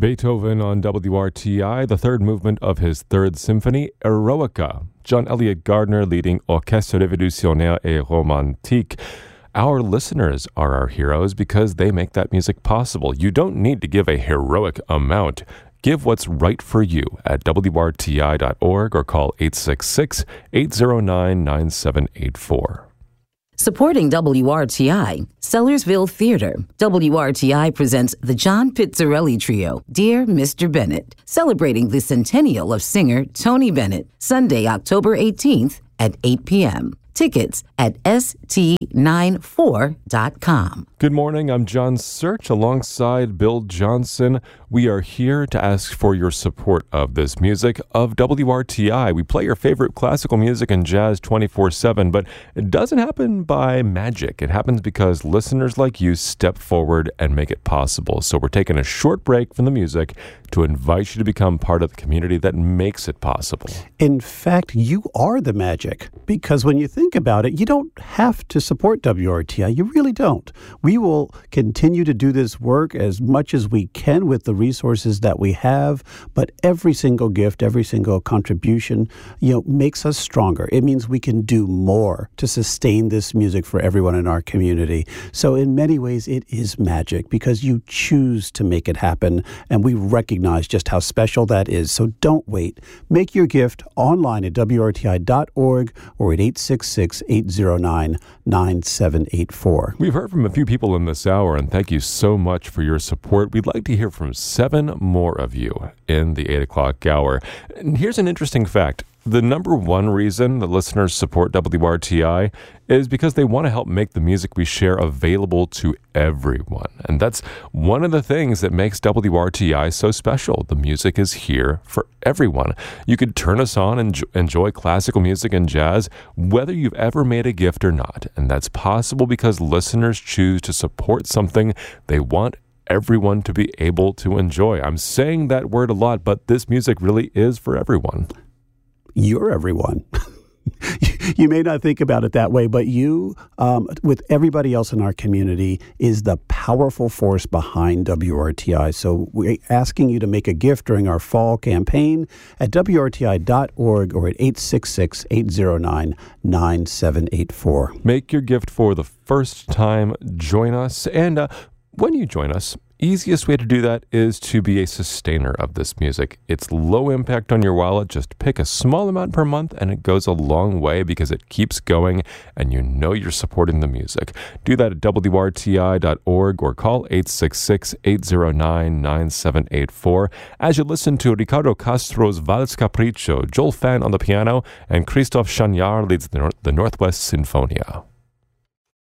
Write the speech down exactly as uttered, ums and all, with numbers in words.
Beethoven on W R T I, the third movement of his Third Symphony, Eroica. John Elliott Gardner leading Orchestre Révolutionnaire et Romantique. Our listeners are our heroes because they make that music possible. You don't need to give a heroic amount. Give what's right for you at W R T I dot org or call eight six six, eight zero nine, nine seven eight four. Supporting W R T I, Sellersville Theater. W R T I presents the John Pizzarelli Trio, Dear Mister Bennett, celebrating the centennial of singer Tony Bennett, Sunday, October eighteenth at eight p.m. Tickets at S T ninety-four dot com. Good morning, I'm John Search alongside Bill Johnson. We are here to ask for your support of this music of W R T I. We play your favorite classical music and jazz twenty-four seven, but it doesn't happen by magic. It happens because listeners like you step forward and make it possible. So we're taking a short break from the music to invite you to become part of the community that makes it possible. In fact, you are the magic, because when you think about it, you don't have to support W R T I. You really don't. We will continue to do this work as much as we can with the resources that we have, but every single gift, every single contribution, you know, makes us stronger. It means we can do more to sustain this music for everyone in our community. So in many ways, it is magic because you choose to make it happen, and we recognize just how special that is. So don't wait. Make your gift online at W R T I dot org or at eight six six, eight zero nine, nine seven eight four. We've heard from a few people in this hour, and thank you so much for your support. We'd like to hear from seven more of you in the eight o'clock hour. And here's an interesting fact. The number one reason the listeners support W R T I is because they want to help make the music we share available to everyone. And that's one of the things that makes W R T I so special. The music is here for everyone. You could turn us on and enjoy classical music and jazz, whether you've ever made a gift or not. And that's possible because listeners choose to support something they want everyone to be able to enjoy. I'm saying that word a lot, but this music really is for everyone. You're everyone. You may not think about it that way, but you, um, with everybody else in our community, is the powerful force behind W R T I. So we're asking you to make a gift during our fall campaign at W R T I dot org or at eight six six, eight zero nine, nine seven eight four. Make your gift for the first time. Join us. And uh, when you join us, easiest way to do that is to be a sustainer of this music. It's low impact on your wallet. Just pick a small amount per month and it goes a long way because it keeps going and you know you're supporting the music. Do that at W R T I dot org or call eight six six, eight zero nine, nine seven eight four. As you listen to Ricardo Castro's Vals Capriccio, Joel Fan on the piano, and Christoph Chagnard leads the, Nor- the Northwest Sinfonia.